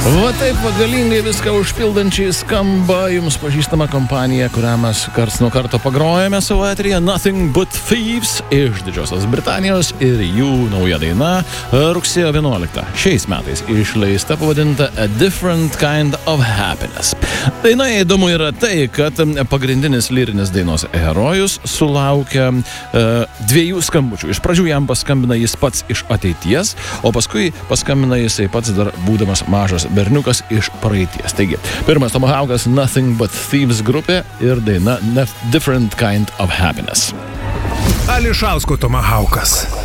Va taip galingai viską užpildančiai skamba jums pažįstama kompanija, kurią mes karts nuo karto pagrojame savo eteryje, Nothing But Thieves iš Didžiosios Britanijos ir jų nauja daina rugsėjo 11 šiais metais išleista, pavadinta A Different Kind of Happiness. Dainoje įdomu yra tai, kad pagrindinis lyrinis dainos herojus sulaukia dviejų skambučių. Iš pradžių jam paskambina jis pats iš ateities, o paskui paskambina jisai pats dar būdamas mažas berniukas iš praeities. Taigi, pirmas Tomahawkas Nothing But Thieves grupė ir daina Different Kind of Happiness. Ališausko Tomahawkas.